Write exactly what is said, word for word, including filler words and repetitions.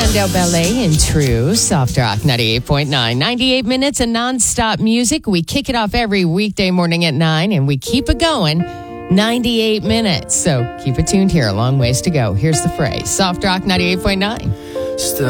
Spandau Ballet in True Soft Rock ninety-eight point nine. ninety-eight minutes of nonstop music. We kick it off every weekday morning at nine, and we keep it going ninety-eight minutes. So keep it tuned here. A long ways to go. Here's the phrase. Soft Rock ninety-eight point nine. Step